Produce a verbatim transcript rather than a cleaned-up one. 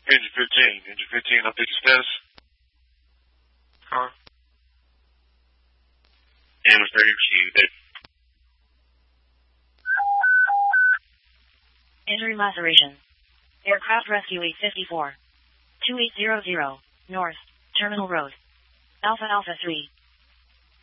Engine fifteen. Engine fifteen, update your status. Huh? Ambulance ready to you, Dave. Injury laceration. Aircraft Rescue eight fifty-four. two eight zero zero, North, Terminal Road. Alpha Alpha three.